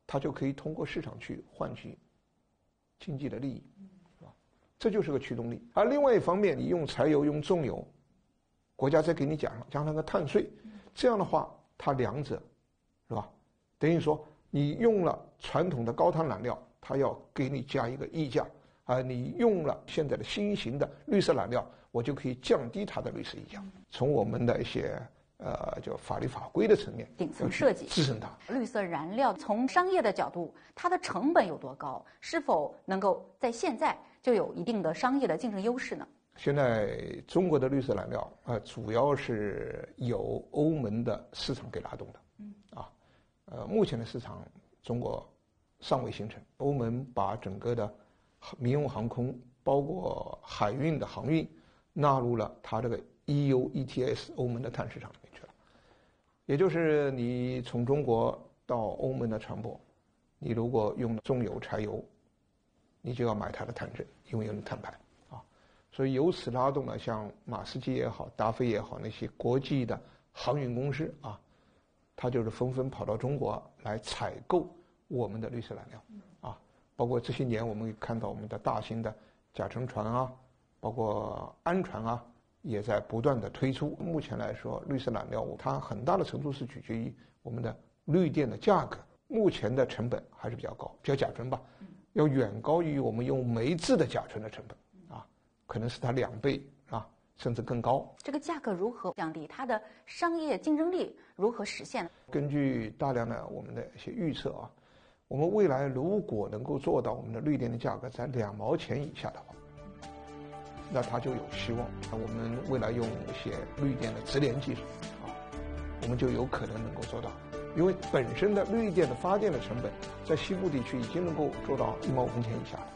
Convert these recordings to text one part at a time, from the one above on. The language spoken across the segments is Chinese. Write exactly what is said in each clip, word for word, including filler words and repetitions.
它就可以通过市场去换取经济的利益，是吧？这就是个驱动力。而另外一方面，你用柴油、用重油，国家再给你加上加上个碳税，这样的话，它两者，是吧？等于说你用了传统的高碳燃料，它要给你加一个溢价。啊，你用了现在的新型的绿色燃料，我就可以降低它的绿色溢价。从我们的一些呃，就法律法规的层面， 顶层设计支撑它。 绿色燃料从商业的角度，它的成本有多高？是否能够在现在就有一定的商业的竞争优势呢？ 现在中国的绿色燃料，呃，主要是由欧盟的市场给拉动的。嗯。啊，呃，目前的市场中国尚未形成，欧盟把整个的民用航空，包括海运的航运，纳入了它这个 E U E T S 欧盟的碳市场里面去了。也就是你从中国到欧盟的船舶，你如果用重油、柴油，你就要买它的碳证，因为有碳排啊。所以由此拉动了像马士基也好、达飞也好那些国际的航运公司啊，它就是纷纷跑到中国来采购我们的绿色燃料啊。包括这些年，我们看到我们的大型的甲沉船啊，包括氨船啊，也在不断的推出。目前来说，绿色燃料它很大的程度是取决于我们的绿电的价格。目前的成本还是比较高，比较甲醇吧，要远高于我们用煤制的甲醇的成本啊，可能是它两倍啊，甚至更高。 这个价格如何降低？它的商业竞争力如何实现呢？ 根据大量的我们的一些预测啊。我们未来如果能够做到我们的绿电的价格在两毛钱以下的话，那它就有希望。我们未来用一些绿电的直联技术啊，我们就有可能能够做到。因为本身的绿电的发电的成本，在西部地区已经能够做到一毛五分钱以下了。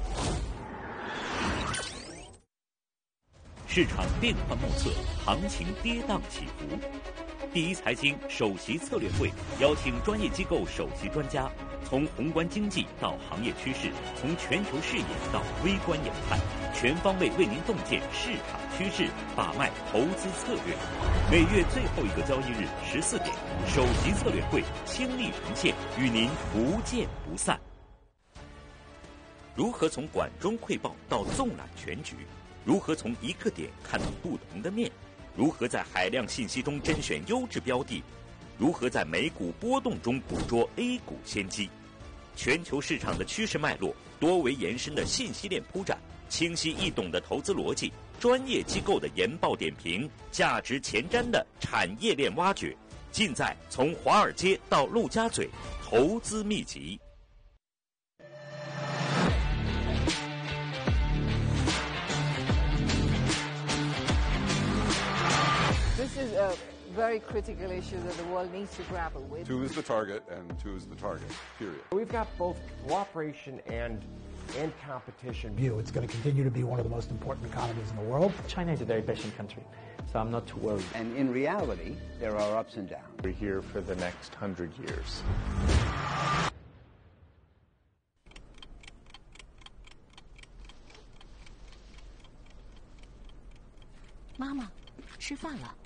市场变幻莫测，行情跌宕起伏。第一财经首席策略会邀请专业机构首席专家，从宏观经济到行业趋势，从全球视野到微观研判，全方位为您洞见市场趋势，把脉投资策略。每月最后一个交易日十四点，首席策略会倾力呈现，与您不见不散。如何从管中窥豹到纵览全局？如何从一个点看到不同的面？如何在海量信息中甄选优质标的？如何在美股波动中捕捉 A 股先机？全球市场的趋势脉络，多维延伸的信息链铺展，清晰易懂的投资逻辑，专业机构的研报点评，价值前瞻的产业链挖掘，尽在从华尔街到陆家嘴投资秘籍。 This is a very critical issue that the world needs to grapple with. Two is the target, and two is the target, period. We've got both cooperation and and competition. View. It's going to continue to be one of the most important economies in the world. China is a very patient country, so I'm not too worried. And in reality, there are ups and downs. We're here for the next hundred years. 妈妈，吃饭了。